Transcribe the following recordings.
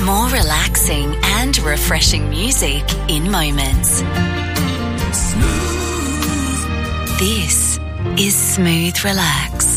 More relaxing and refreshing music in moments. Smooth. This is Smooth Relax.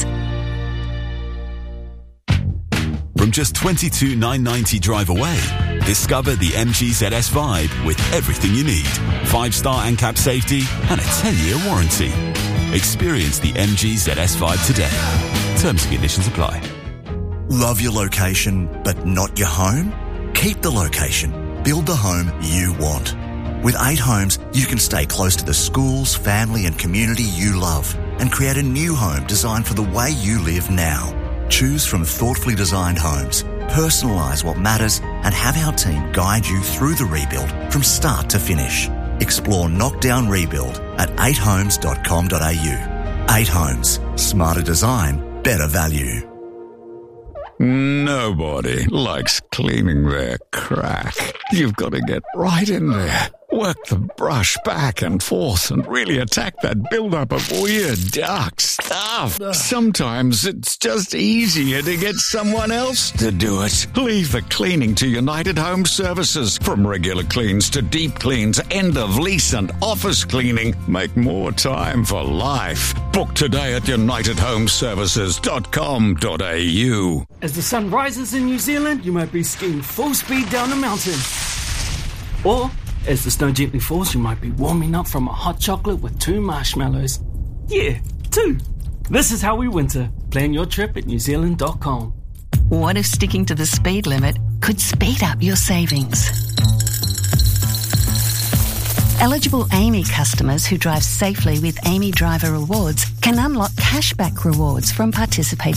From just $22,990 drive away, discover the MG ZS Vibe with everything you need. 5-star ANCAP safety and a 10-year warranty. Experience the MG ZS Vibe today. Terms and conditions apply. Love your location, but not your home? Keep the location. Build the home you want. With 8 Homes, you can stay close to the schools, family and community you love and create a new home designed for the way you live now. Choose from thoughtfully designed homes, personalise what matters and have our team guide you through the rebuild from start to finish. Explore Knockdown Rebuild at 8homes.com.au. 8 Homes. Smarter design, better value. Nobody likes cleaning their crack. You've got to get right in there. Work the brush back and forth and really attack that buildup of weird, dark stuff. Sometimes it's just easier to get someone else to do it. Leave the cleaning to United Home Services. From regular cleans to deep cleans, end of lease and office cleaning. Make more time for life. Book today at unitedhomeservices.com.au. As the sun rises in New Zealand, you might be skiing full speed down a mountain. Or, as the snow gently falls, you might be warming up from a hot chocolate with 2 marshmallows. Yeah, 2. This is how we winter. Plan your trip at newzealand.com. What if sticking to the speed limit could speed up your savings? Eligible Amy customers who drive safely with Amy Driver Rewards can unlock cashback rewards from participating